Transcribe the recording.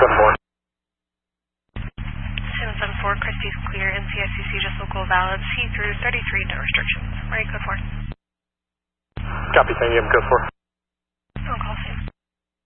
774, Christie's clear, NCICC just local valid, C through 33, no restrictions. Right, code 4. Copy, thank you, code 4.